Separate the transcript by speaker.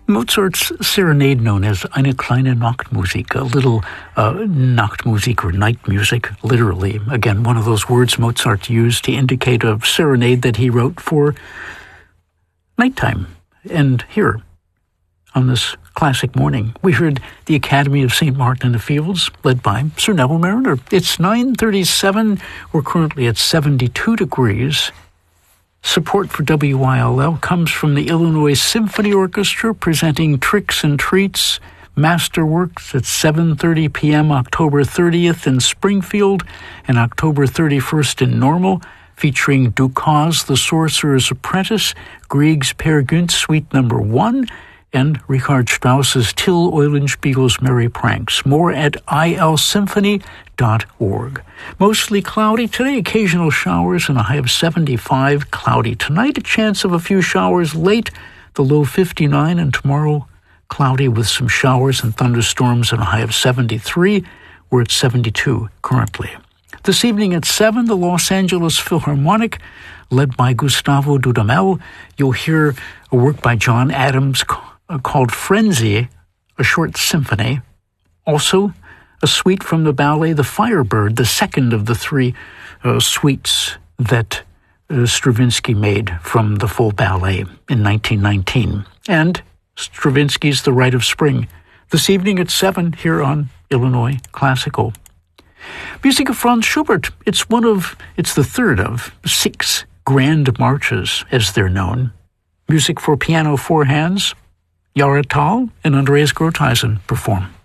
Speaker 1: Mozart's serenade, known as Eine kleine Nachtmusik, a little Nachtmusik or night music, literally. Again, one of those words Mozart used to indicate a serenade that he wrote for nighttime. And here, on this classic morning, we heard the Academy of St. Martin in the Fields, led by Sir Neville Mariner. It's 9:37. We're currently at 72 degrees. Support for WILL comes from the Illinois Symphony Orchestra, presenting Tricks and Treats, Masterworks at 7:30 p.m. October 30th in Springfield and October 31st in Normal, featuring Dukas, The Sorcerer's Apprentice, Grieg's Peer Gynt Suite No. 1, and Richard Strauss's Till Eulenspiegel's Merry Pranks. More at ilsymphony.org. Mostly cloudy today, occasional showers and a high of 75. Cloudy tonight, a chance of a few showers late, the low 59, and tomorrow cloudy with some showers and thunderstorms and a high of 73. We're at 72 currently. This evening at 7, the Los Angeles Philharmonic, led by Gustavo Dudamel. You'll hear a work by John Adams called Frenzy, a short symphony. Also, a suite from the ballet The Firebird, the second of the three suites that Stravinsky made from the full ballet in 1919. And Stravinsky's The Rite of Spring, this evening at 7 here on Illinois Classical. Music of Franz Schubert. It's the third of 6 grand marches, as they're known. Music for piano 4 hands. Yara Tal and Andreas Grotheisen perform.